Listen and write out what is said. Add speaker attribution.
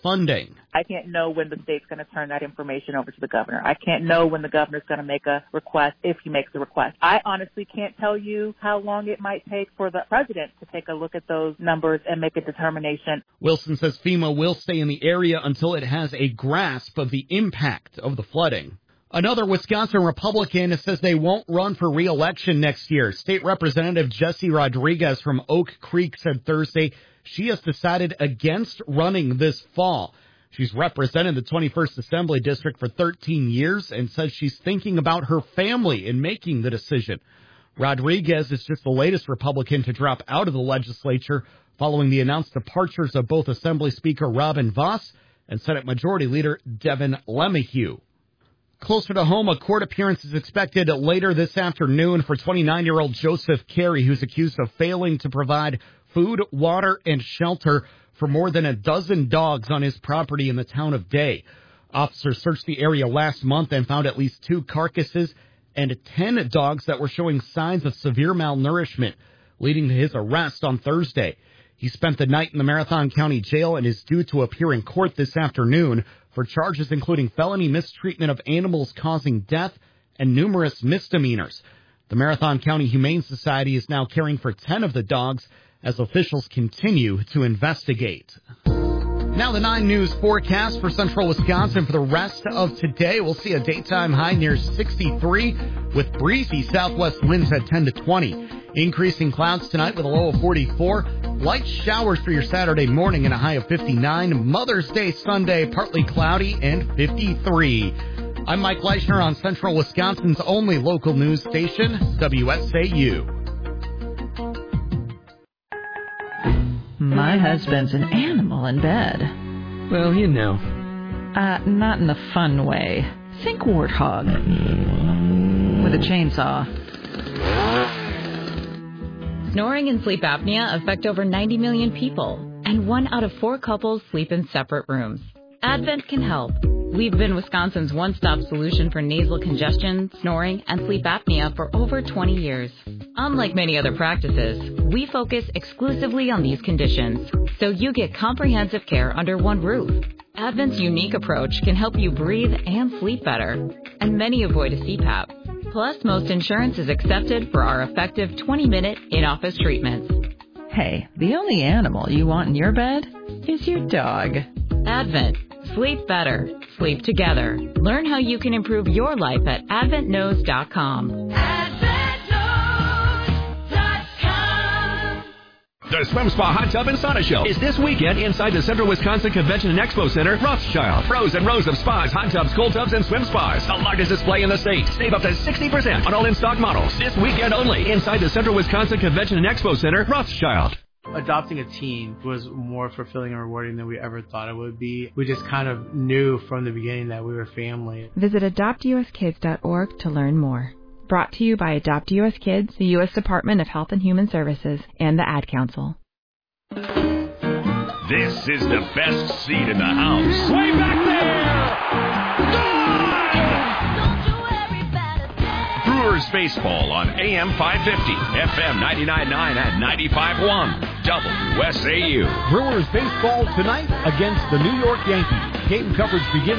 Speaker 1: funding.
Speaker 2: I can't know when the state's going to turn that information over to the governor. I can't know when the governor's going to make a request, if he makes a request. I honestly can't tell you how long it might take for the president to take a look at those numbers and make a determination.
Speaker 1: Wilson says FEMA will stay in the area until it has a grasp of the impact of the flooding. Another Wisconsin Republican says they won't run for re-election next year. State Representative Jessie Rodriguez from Oak Creek said Thursday she has decided against running this fall. She's represented the 21st Assembly District for 13 years and says she's thinking about her family in making the decision. Rodriguez is just the latest Republican to drop out of the legislature following the announced departures of both Assembly Speaker Robin Vos and Senate Majority Leader Devin LeMahieu. Closer to home, a court appearance is expected later this afternoon for 29-year-old Joseph Carey, who's accused of failing to provide food, water, and shelter for more than a dozen dogs on his property in the town of Day. Officers searched the area last month and found at least 2 carcasses and 10 dogs that were showing signs of severe malnourishment, leading to his arrest on Thursday. He spent the night in the Marathon County Jail and is due to appear in court this afternoon for charges including felony mistreatment of animals causing death and numerous misdemeanors. The Marathon County Humane Society is now caring for 10 of the dogs as officials continue to investigate. Now the 9 News forecast for central Wisconsin for the rest of today. We'll see a daytime high near 63 with breezy southwest winds at 10 to 20. Increasing clouds tonight with a low of 44. Light showers for your Saturday morning and a high of 59. Mother's Day Sunday, partly cloudy and 53. I'm Mike Leischner on central Wisconsin's only local news station, WSAU.
Speaker 3: My husband's an animal in bed.
Speaker 4: Well, you know.
Speaker 3: Not in the fun way. Think warthog. With a chainsaw.
Speaker 5: Snoring and sleep apnea affect over 90 million people, and 1 out of 4 couples sleep in separate rooms. Advent can help. We've been Wisconsin's one-stop solution for nasal congestion, snoring, and sleep apnea for over 20 years. Unlike many other practices, we focus exclusively on these conditions, so you get comprehensive care under one roof. Advent's unique approach can help you breathe and sleep better, and many avoid a CPAP. Plus, most insurance is accepted for our effective 20-minute in-office treatments.
Speaker 3: Hey, the only animal you want in your bed is your dog.
Speaker 5: Advent. Sleep better. Sleep together. Learn how you can improve your life at adventknows.com.
Speaker 6: The Swim Spa Hot Tub and Sauna Show is this weekend inside the Central Wisconsin Convention and Expo Center, Rothschild. Rows and rows of spas, hot tubs, cold tubs, and swim spas. The largest display in the state. Save up to 60% on all in-stock models. This weekend only inside the Central Wisconsin Convention and Expo Center, Rothschild.
Speaker 7: Adopting a teen was more fulfilling and rewarding than we ever thought it would be. We just kind of knew from the beginning that we were family.
Speaker 8: Visit adoptuskids.org to learn more. Brought to you by Adopt U.S. Kids, the U.S. Department of Health and Human Services, and the Ad Council.
Speaker 6: This is the best seat in the house. Way back there! Brewers baseball on AM 550, FM 99.9 and 95.1, WSAU.
Speaker 1: Brewers baseball tonight against the New York Yankees. Game coverage begins